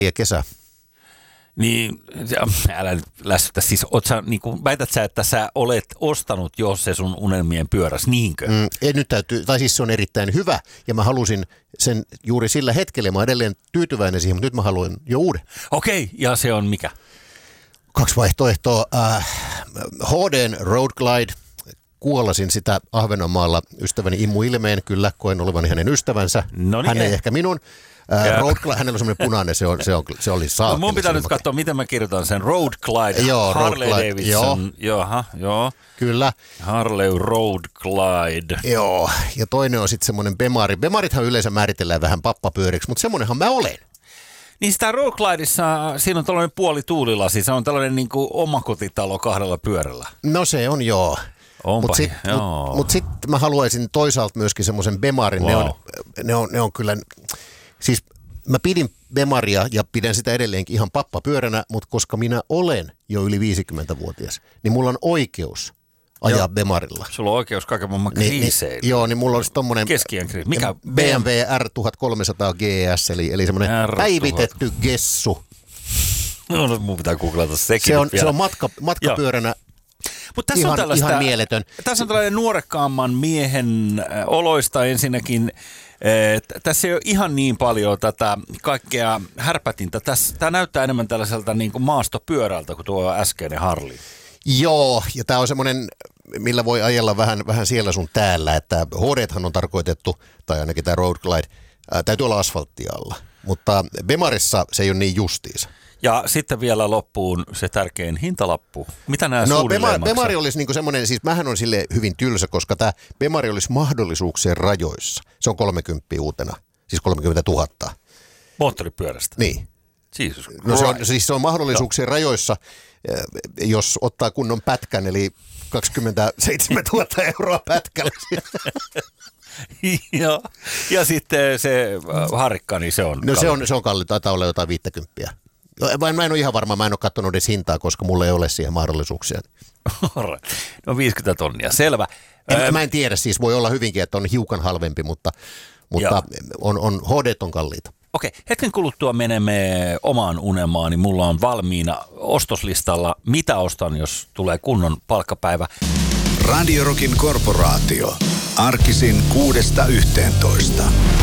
Ja kesä. Niin, älä nyt lässytä. Siis väität sä, että sä olet ostanut jo se sun unelmien pyöräs, niinkö? Ei nyt täytyy, tai siis se on erittäin hyvä, ja mä halusin sen juuri sillä hetkellä. Mä oon edelleen tyytyväinen siihen, mutta nyt mä haluan jo uuden. Okei, ja se on mikä? 2 vaihtoehtoa. HD:n Road Glide. Kuolasin sitä Ahvenanmaalla ystäväni Immu Ilmeen, kyllä, koen olevani hänen ystävänsä. Noniin. Hän ei ehkä minun. Road Glide, hänellä on semmoinen punainen, se oli saakeli. Mun pitää nyt katsoa, miten mä kirjoitan sen. Road Glide, joo, Harley Road Glide, Davidson. Joo. Kyllä. Harley Road Glide. Joo, ja toinen on sitten semmoinen Bemari. Bemarithan yleensä määritellään vähän pappapyöriksi, mutta semmoinenhan mä olen. Niin sitä Road Glideissa, siinä on tällainen puolituulilasi, se on tällainen niin kuin omakotitalo 2 pyörällä. No se on joo. Mutta sitten mä haluaisin toisaalta myöskin semmoisen Bemarin. Wow. Ne on kyllä, siis mä pidin Bemaria ja pidän sitä edelleenkin ihan pappapyöränä, mutta koska minä olen jo yli 50-vuotias, niin mulla on oikeus ajaa Bemarilla. Sulla on oikeus kaiken maailman kriiseihin. Niin mulla olisi tommonen keskiään kriisi. Mikä? BMW R1300 GS, eli semmoinen päivitetty gessu. No, mun pitää googlata sekin se on matkapyöränä. Mutta tässä ihan mieletön. Tässä on tällainen nuorekkaamman miehen oloista ensinnäkin. Tässä ei ole ihan niin paljon tätä kaikkea härpätintä. Tämä näyttää enemmän tällaiselta niin kuin maastopyörältä kuin tuo äskeinen Harley. Joo, ja tämä on semmoinen, millä voi ajella vähän siellä sun täällä, että HD:than on tarkoitettu, tai ainakin tämä Road Glide, täytyy olla asfalttia alla. Mutta Bemarissa se ei ole niin justiisa. Ja sitten vielä loppuun se tärkein hintalappu. Mitä nämä suunnilleen maksaa? Bemari olisi niinku semmoinen, siis mähän on sille hyvin tylsä, koska tämä Bemari olisi mahdollisuuksien rajoissa. Se on 30 uutena, siis 30 000. Moottoripyörästä? Niin. Jesus. No se on mahdollisuuksien rajoissa, jos ottaa kunnon pätkän, eli 27 000 euroa pätkällä. Ja sitten se harikka, niin se on se on kalli, taitaa olla jotain 50. Mä en ole ihan varma, mä en ole katsonut edes hintaa, koska mulla ei ole siihen mahdollisuuksia. No 50 tonnia, selvä. Mä en tiedä, siis voi olla hyvinkin, että on hiukan halvempi, mutta HD:t on kalliita. Okei, hetken kuluttua menemme omaan unelmaan, niin mulla on valmiina ostoslistalla, mitä ostan, jos tulee kunnon palkkapäivä. Radio Rockin korporaatio. Arkisin 6–11.